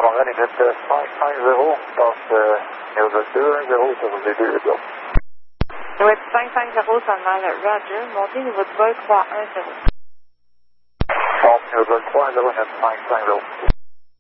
Montréal est 550, passe Newswest 210, ça vous aider le bloc. Newswest 550 seulement, Roger, montez niveau de vol 310. Passe Newswest 310, 550.